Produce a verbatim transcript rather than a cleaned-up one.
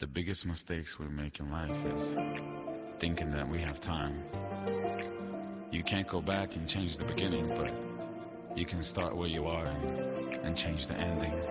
The biggest mistakes we make in life is thinking that we have time. You can't go back and change the beginning, but you can start where you are and, and change the ending.